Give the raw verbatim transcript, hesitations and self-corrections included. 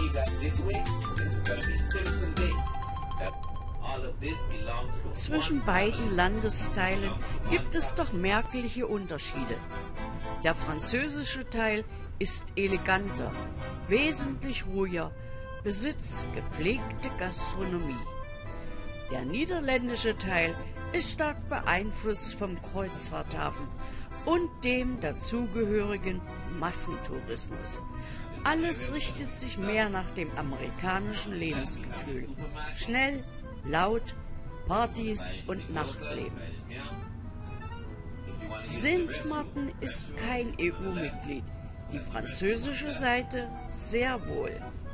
Zwischen beiden Landesteilen gibt es doch merkliche Unterschiede. Der französische Teil ist eleganter, wesentlich ruhiger, besitzt gepflegte Gastronomie. Der niederländische Teil ist stark beeinflusst vom Kreuzfahrthafen und dem dazugehörigen Massentourismus. Alles richtet sich mehr nach dem amerikanischen Lebensgefühl. Schnell, laut, Partys und Nachtleben. Sint Maarten ist kein E U-Mitglied, die französische Seite sehr wohl.